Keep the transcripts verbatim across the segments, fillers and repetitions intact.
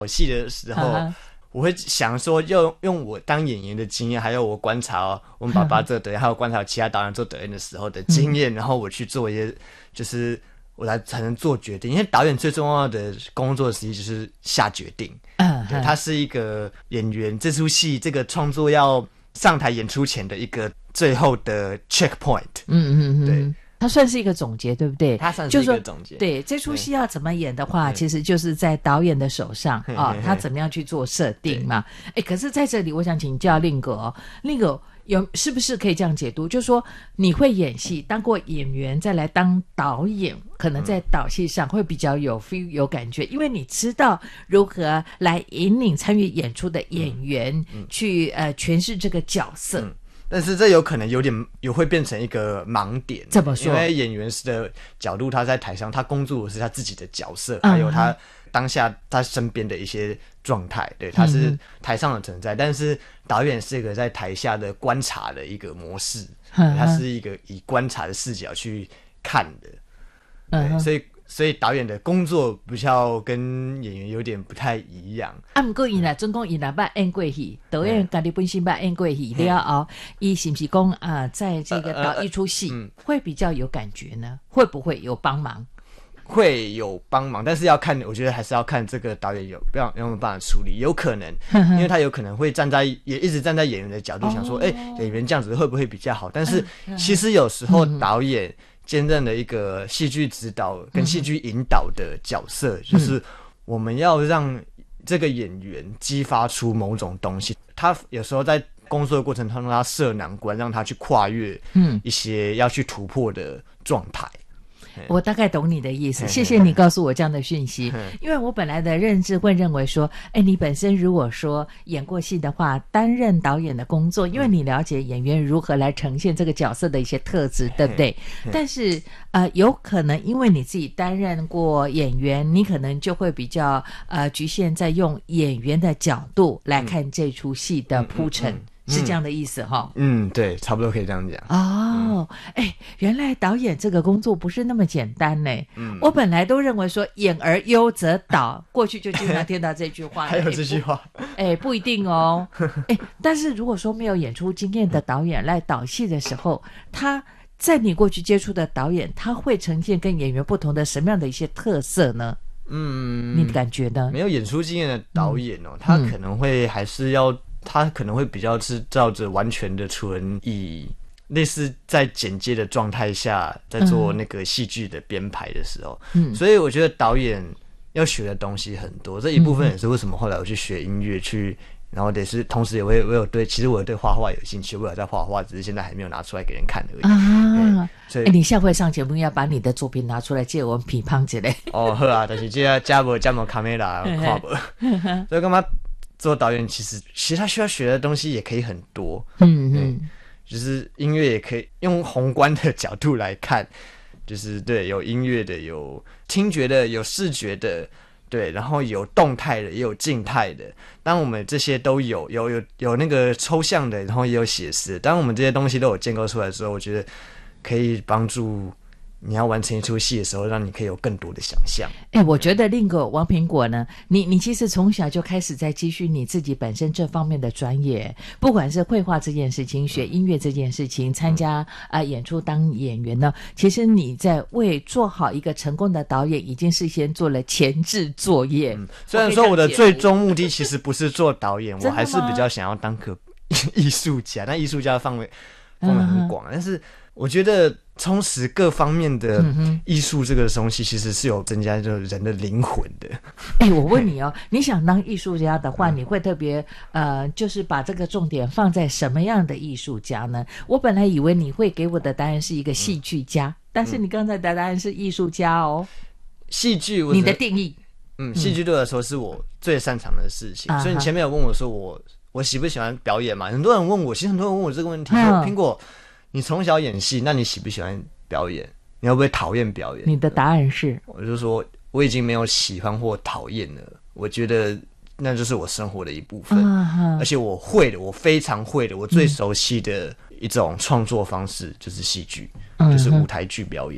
我戏的时候、uh-huh. 我会想说用用我当演员的经验，还有我观察我们爸爸做导演，还有观察其他导演做导演的时候的经验、嗯、然后我去做一些，就是我才才能做决定。因为导演最重要的工作实际就是下决定、uh-huh. 对，他是一个演员这出戏这个创作要上台演出前的一个最后的 checkpoint。 嗯嗯嗯， 对， 它算是一个总结，对不对？ 它算是一个总结。 对，这出戏要怎么演的话，其实就是在导演的手上啊、哦，他怎么样去做设定嘛？哎，可是在这里，我想请教令哥哦，令哥有是不是可以这样解读？就是说，你会演戏，当过演员，再来当导演，可能在导戏上会比较有 feel 有感觉，因为你知道如何来引领参与演出的演员、嗯嗯、去呃诠释这个角色。嗯， 但是这有可能有点有会变成一个盲点。 怎么说？ 因为演员的角度，他在台上，他工作的是他自己的角色、嗯、还有他当下他身边的一些状态，对，他是台上的存在、嗯、但是导演是一个在台下的观察的一个模式、嗯、他是一个以观察的视角去看的、嗯、对，所以所以导演的工作比较跟演员有点不太一样。 啊，不过伊若准讲伊若捌演过戏，导演家己本身捌演过戏了后，伊是不是讲啊，在这个导一出戏、呃呃嗯、会比较有感觉呢？会不会有帮忙？ 会有帮忙，但是要看，我觉得还是要看这个导演有不要有没有办法处理。有可能，因为他有可能会站在也一直站在演员的角度想说，哎、哦欸，演员这样子会不会比较好？但是其实有时候导演兼任了一个戏剧指导跟戏剧引导的角色、嗯，就是我们要让这个演员激发出某种东西。他有时候在工作的过程当中，他设难关，让他去跨越一些要去突破的状态。 我大概懂你的意思，谢谢你告诉我这样的讯息。因为我本来的认知会认为说，哎，你本身如果说演过戏的话，担任导演的工作，因为你了解演员如何来呈现这个角色的一些特质，对不对？但是呃，有可能因为你自己担任过演员，你可能就会比较呃局限在用演员的角度来看这出戏的铺陈。嗯嗯嗯嗯是这样的意思哈、 嗯，嗯，对，差不多可以这样讲。 哦，哎、嗯，原来导演这个工作不是那么简单呢。嗯，我本来都认为说演而优则导，过去就经常听到这句话。 还有这句话？ 哎，不一定哦。哎，但是如果说没有演出经验的导演来导戏的时候，他在你过去接触的导演，他会呈现跟演员不同的什么样的一些特色呢？嗯，你的感觉呢？ 没有演出经验的导演哦，嗯、他可能会还是要。他可能会比较是照着完全的纯以类似在剪接的状态下在做那个戏剧的编排的时候、嗯、所以我觉得导演要学的东西很多，这一部分也是为什么后来我去学音乐去，然后也是同时也会我有对其实我有对画画有兴趣，我有在画画，只是现在还没有拿出来给人看而已啊。 所以、欸、你下回上节目要把你的作品拿出来借我们批判之类。 哦，好啊，但是这加无加无卡梅拉看不所以干嘛做导演其实其实他需要学的东西也可以很多，嗯嗯，就是音乐也可以用宏观的角度来看，就是对，有音乐的，有听觉的，有视觉的，对，然后有动态的，也有静态的。当我们这些都有，有有有那个抽象的，然后也有写实的，当我们这些东西都有建构出来的时候，我觉得可以帮助你要完成一出戏的时候，让你可以有更多的想象。 哎、欸，我觉得令哥王苹果呢，你你其实从小就开始在积蓄你自己本身这方面的专业，不管是绘画这件事情、学音乐这件事情、参加啊、呃、演出当演员呢，其实你在为做好一个成功的导演，已经事先做了前置作业。嗯、 虽然说我的最终目的其实不是做导演，我还是比较想要当个艺术家，但艺术家的范围范围很广、嗯，但是我觉得充实各方面的艺术这个东西，其实是有增加就是人的灵魂的。 哎、欸，我问你哦，你想当艺术家的话，你会特别呃，就是把这个重点放在什么样的艺术家呢？我本来以为你会给我的答案是一个戏剧家，嗯、但是你刚才的答案是艺术家哦。 戏剧， 你的定义？ 嗯，戏剧对我来说是我最擅长的事情。嗯、所以你前面有问我说我我喜不喜欢表演嘛？很多人问我，其实很多人问我这个问题。嗯、苹果。你从小演戏，那你喜不喜欢表演？你会不会讨厌表演？ 你的答案是？ 我就说我已经没有喜欢或讨厌了，我觉得那就是我生活的一部分，啊、而且我会的，我非常会的，我最熟悉的一种创作方式就是戏剧，嗯、就是舞台剧表演。对。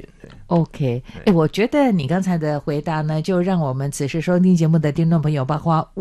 OK， 哎，我觉得你刚才的回答呢，就让我们此时收听节目的听众朋友，包括